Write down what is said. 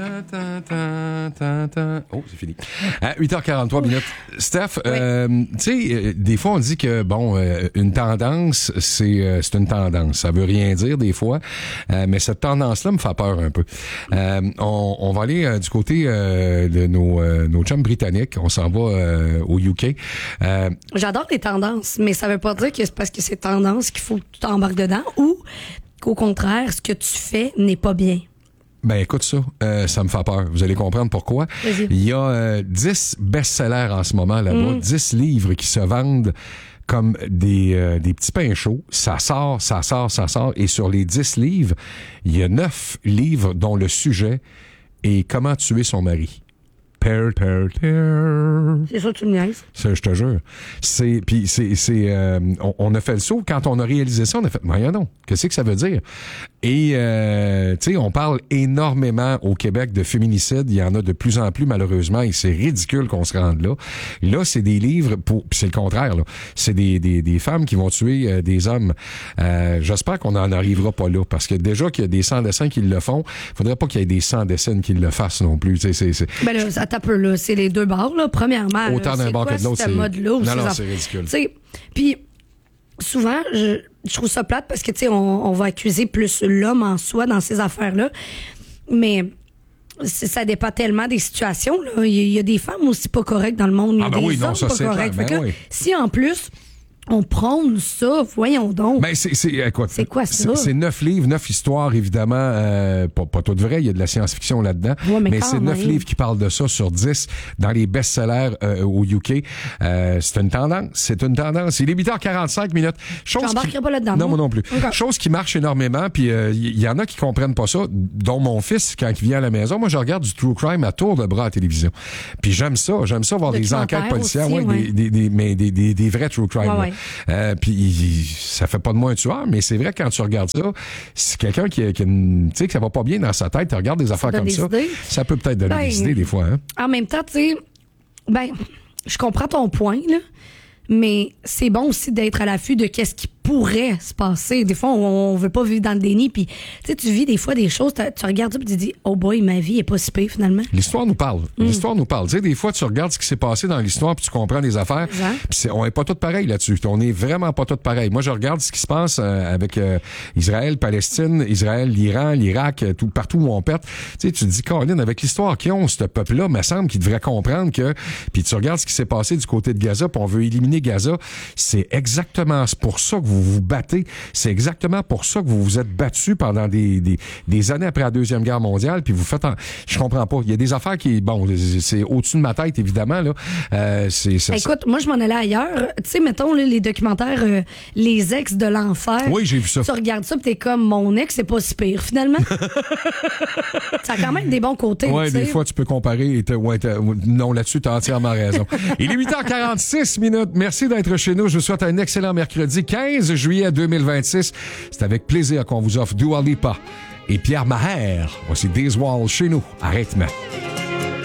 Oh, c'est fini. À 8h43 minutes. Steph, tu sais, des fois, on dit que, bon, une tendance, c'est une tendance. Ça veut rien dire, des fois. Mais cette tendance-là me fait peur un peu. On va aller du côté de nos chums britanniques. On s'en va au UK. J'adore les tendances, mais ça veut pas dire que c'est parce que c'est tendance qu'il faut que tu t'embarques dedans ou qu'au contraire, ce que tu fais n'est pas bien. Ben écoute ça, ça me fait peur. Vous allez comprendre pourquoi. Vas-y. Il y a 10 best-sellers en ce moment là-bas, 10 livres qui se vendent comme des petits pains chauds. Ça sort. Et sur les 10 livres, il y a 9 livres dont le sujet est comment tuer son mari. C'est ça, tu me niaises. Ça, je te jure. On a fait le saut. Quand on a réalisé ça, on a fait, voyons donc, qu'est-ce que ça veut dire? Et, tu sais, on parle énormément au Québec de féminicide. Il y en a de plus en plus, malheureusement, et c'est ridicule qu'on se rende là. Là, c'est des livres puis c'est le contraire, là. C'est des femmes qui vont tuer des hommes. J'espère qu'on n'en arrivera pas là, parce que déjà qu'il y a des sans-dessins qui le font, faudrait pas qu'il y ait des sans-dessins qui le fassent non plus. Tu sais, Ben là, attends un peu, là. C'est les deux bords, là. Premièrement, autant d'un bord que de l'autre, c'est mode-là. Non, c'est ridicule. Tu sais, puis souvent, je trouve ça plate parce que, tu sais, on va accuser plus l'homme en soi dans ces affaires-là. Mais ça dépend tellement des situations, là. Il y a des femmes aussi pas correctes dans le monde. Il y a des hommes pas corrects. Fait que là, si en plus on prône ça, voyons donc. Ben, écoute, c'est quoi ça? C'est 9 livres, 9 histoires, évidemment. Pas tout vrai, il y a de la science-fiction là-dedans. Ouais, mais c'est 9 livres qui parlent de ça sur 10 dans les best-sellers au UK. C'est une tendance. Il est 8h45 minutes. J'embarquerai pas là-dedans. Non, moi non plus. Okay. Chose qui marche énormément, puis il y en a qui comprennent pas ça, dont mon fils, quand il vient à la maison. Moi, je regarde du true crime à tour de bras à la télévision. Puis j'aime ça voir des enquêtes policières. Aussi, des vrais true crime. Ouais. Puis ça fait pas de moi un tueur, mais c'est vrai que quand tu regardes ça, c'est quelqu'un qui tu sais que ça va pas bien dans sa tête, tu regardes des affaires comme ça, ça peut peut-être donner des idées des fois. Hein? En même temps, tu sais, je comprends ton point, là, mais c'est bon aussi d'être à l'affût de qu'est-ce qui pourrait se passer. Des fois, on veut pas vivre dans le déni, puis tu vis des fois des choses, tu regardes ça puis tu dis « Oh boy, ma vie est pas si pire, finalement. » L'histoire nous parle. L'histoire nous parle. Tu sais, des fois, tu regardes ce qui s'est passé dans l'histoire puis tu comprends les affaires. Puis on est pas tous pareils là-dessus. On est vraiment pas tous pareils. Moi, je regarde ce qui se passe avec Israël, Palestine, Israël, l'Iran, l'Irak, partout où on pète. Tu sais, tu te dis, Colin, avec l'histoire qu'ils ont, ce peuple-là, me semble qu'il devrait comprendre que... Puis tu regardes ce qui s'est passé du côté de Gaza, puis on veut éliminer Gaza. C'est exactement pour ça que vous vous battez. C'est exactement pour ça que vous vous êtes battus pendant des années après la Deuxième Guerre mondiale, puis vous faites... Je comprends pas. Il y a des affaires qui... Bon, c'est au-dessus de ma tête, évidemment, là. Écoute, moi, je m'en allais ailleurs. Tu sais, mettons, là, les documentaires Les ex de l'enfer. Oui, j'ai vu ça. Tu regardes ça, puis t'es comme, mon ex, c'est pas si pire, finalement. Ça a quand même des bons côtés. Oui, des fois, tu peux comparer. Non, là-dessus, t'as entièrement raison. Il est 8h46 minutes. Merci d'être chez nous. Je vous souhaite un excellent mercredi 15 juillet 2026. C'est avec plaisir qu'on vous offre Dua Lipa et Pierre Maher. Voici Dizwall chez nous. Arrête-moi.